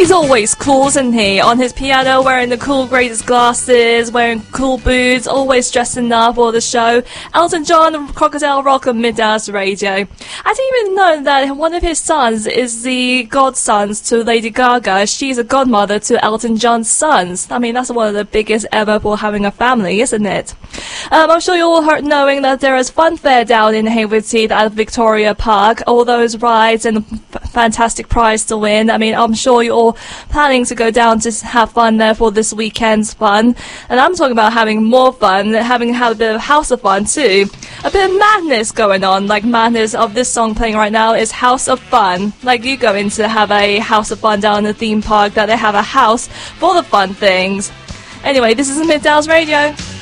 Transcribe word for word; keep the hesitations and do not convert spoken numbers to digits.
He's always cool, isn't he? On his piano, wearing the cool greatest glasses, wearing cool boots, always dressing up for the show. Elton John, Crocodile Rock on Midhouse Radio. I didn't even know that one of his sons is the godsons to Lady Gaga. She's a godmother to Elton John's sons. I mean, that's one of the biggest ever for having a family, isn't it? Um, I'm sure you all heard knowing that there is fun fair down in Hayward Heath at Victoria Park. All those rides and f- fantastic prize to win. I mean, I'm sure you're all planning to go down to have fun there for this weekend's fun. And I'm talking about having more fun, having had a bit of House of Fun too. A bit of madness going on, like madness of this song playing right now is House of Fun. Like you go in to have a House of Fun down in the theme park, that they have a house for the fun things. Anyway, this is Midhouse Radio.